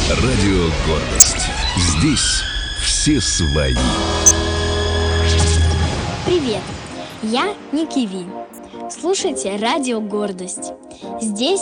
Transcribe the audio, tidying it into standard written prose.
Радио «Гордость». Здесь все свои. Привет, я Ники Ви. Слушайте Радио «Гордость». Здесь